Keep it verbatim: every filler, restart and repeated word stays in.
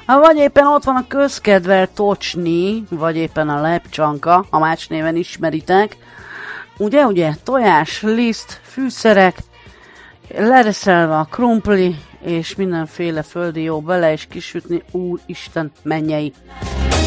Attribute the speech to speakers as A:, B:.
A: Ha vagy éppen ott van a közkedvelt tocsni, vagy éppen a lepcsanka, ha más néven ismeritek. Ugye, ugye, tojás, liszt, fűszerek, lereszelve a krumpli, és mindenféle földi jó bele, és kisütni, úristen mennyei.